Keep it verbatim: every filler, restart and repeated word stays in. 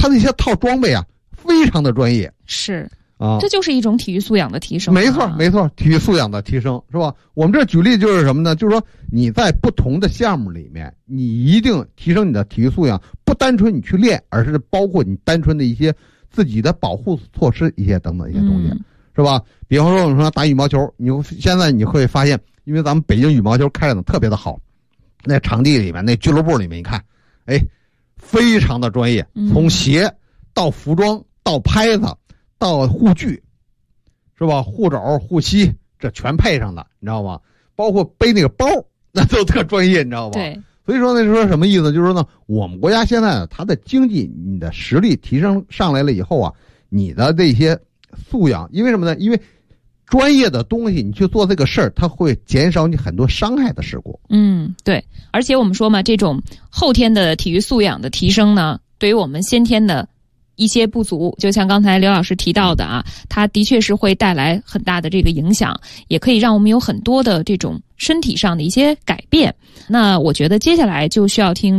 他那些套装备啊，非常的专业。 是啊， 这就是一种体育素养的提升。 没错，没错，体育素养的提升，是吧？我们这举例就是什么呢？就是说你在不同的项目里面，你一定提升你的体育素养，不单纯你去练，而是包括你单纯的一些自己的保护措施一些等等一些东西，嗯、是吧？比方说我们说打羽毛球，你现在你会发现，因为咱们北京羽毛球开展的特别的好，那场地里面那俱乐部里面，你看，哎，非常的专业，从鞋到服装到拍子到护具，是吧？护肘、护膝，这全配上的，你知道吗？包括背那个包，那都特专业，你知道吧？ 对。 所以说呢，说什么意思？就是说呢，我们国家现在它的经济、你的实力提升上来了以后啊，你的这些素养，因为什么呢？因为专业的东西，你去做这个事儿，它会减少你很多伤害的事故。 嗯，对。而且我们说嘛，这种后天的体育素养的提升呢，对于我们先天的一些不足，就像刚才刘老师提到的啊，它的确是会带来很大的这个影响，也可以让我们有很多的这种身体上的一些改变。那我觉得接下来就需要听